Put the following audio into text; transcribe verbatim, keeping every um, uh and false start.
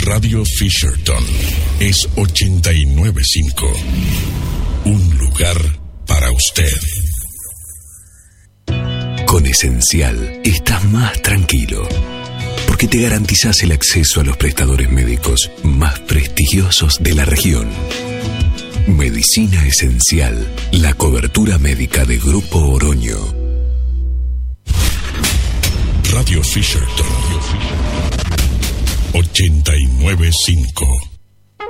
Radio Fisherton es ochenta y nueve punto cinco. Un lugar para usted. Con Esencial estás más tranquilo, porque te garantizás el acceso a los prestadores médicos más prestigiosos de la región. Medicina Esencial, la cobertura médica de Grupo Oroño. Radio Fisherton ochenta y nueve punto cinco.